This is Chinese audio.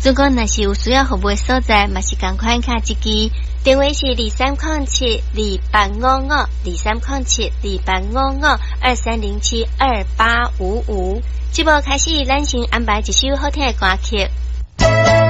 如果若是有需要服务的所在，嘛是赶快卡一支，电话是230728552307285523072855。节目开始，咱先安排一首好听的歌曲。